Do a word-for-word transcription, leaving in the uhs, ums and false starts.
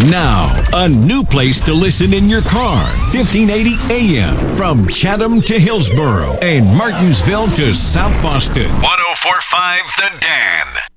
Now, a new place to listen in your car. fifteen eighty A M from Chatham to Hillsborough and Martinsville to South Boston. one oh four point five The Dan.